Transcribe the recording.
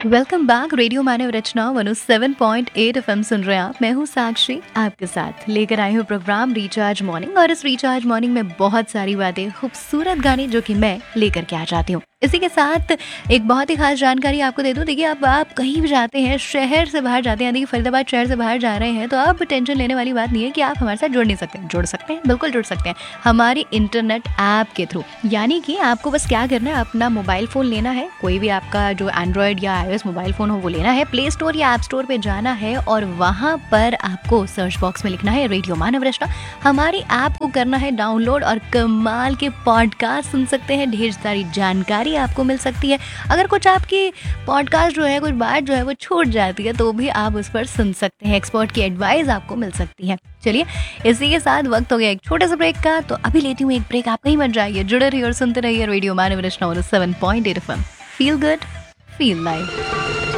Welcome back. Radio मानव रचना 107.8 FM सुन रहे हैं आप। मैं हूँ साक्षी, आपके साथ लेकर आई हूँ प्रोग्राम रिचार्ज मॉर्निंग। और इस रिचार्ज मॉर्निंग में बहुत सारी बातें, खूबसूरत गाने जो कि मैं लेकर के आ जाती हूँ। इसी के साथ एक बहुत ही खास जानकारी आपको दे दूं। देखिए, अब आप कहीं भी जाते हैं, शहर से बाहर जाते हैं, यानी कि फरीदाबाद शहर से बाहर जा रहे हैं, तो अब टेंशन लेने वाली बात नहीं है कि आप हमारे साथ जुड़ नहीं सकते। जुड़ सकते हैं, बिल्कुल जुड़ सकते हैं हमारी इंटरनेट ऐप के थ्रू। यानी कि आपको बस क्या करना है, अपना मोबाइल फोन लेना है, कोई भी आपका जो एंड्रॉयड या iOS मोबाइल फोन हो वो लेना है, प्ले स्टोर या ऐप स्टोर पे जाना है और वहां पर आपको सर्च बॉक्स में लिखना है रेडियो मानव रचना। हमारी ऐप को करना है डाउनलोड और कमाल के पॉडकास्ट सुन सकते हैं, ढेर सारी जानकारी आपको मिल सकती है। अगर कुछ आपकी पॉडकास्ट जो है, कुछ बात जो है वो छूट जाती है, तो भी आप उस पर सुन सकते हैं। एक्सपर्ट की एडवाइस आपको मिल सकती है। चलिए, इसी के साथ वक्त हो गया एक छोटे से ब्रेक का, तो अभी लेती हूँ एक ब्रेक। आप कहीं मत जाइए, जुड़े रहिए और सुनते रहिए रेडियो मानव रचना 107.8 FM. Feel good, feel live.